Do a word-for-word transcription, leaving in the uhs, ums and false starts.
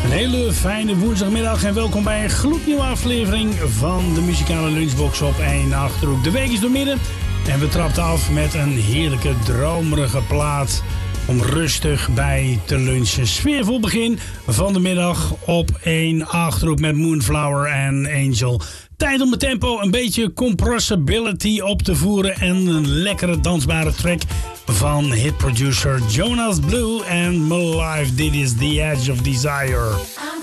Een hele fijne woensdagmiddag en welkom bij een gloednieuwe aflevering van de muzikale lunchbox op één Achterhoek. De week is door midden en we trapten af met een heerlijke dromerige plaat om rustig bij te lunchen. Sfeervol begin van de middag op één Achterhoek met Moonflower en Angel. Tijd om het tempo een beetje compressibility op te voeren en een lekkere dansbare track van hitproducer Jonas Blue en My Life. Dit is The Edge of Desire.